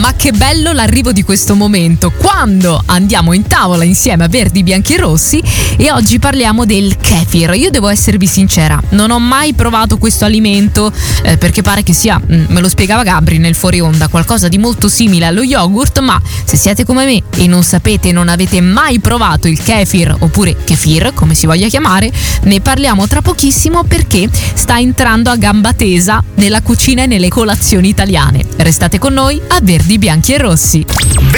ma che bello l'arrivo di questo momento, quando andiamo in tavola insieme a verdi, bianchi e rossi, e oggi parliamo del kefir. Io devo esservi sincera, non ho mai provato questo alimento, perché pare che sia, me lo spiegava Gabri nel fuori onda, qualcosa di molto simile allo yogurt, ma se siete come me e non sapete, non avete mai provato il kefir, oppure kefir, come si voglia chiamare, ne parliamo tra pochissimo, perché sta entrando a gamba tesa nella cucina e nelle colazioni italiane. Restate con noi a Verdi, Bianchi e Rossi.